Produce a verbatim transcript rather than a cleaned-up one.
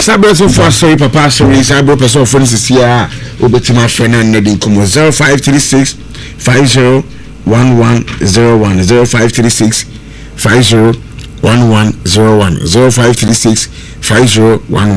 Sabres for sorry papa sorry Sabro person for this here obetima friend na de komo zero five three six five zero one one zero one zero five three six five zero one one zero one zero five three six five zero one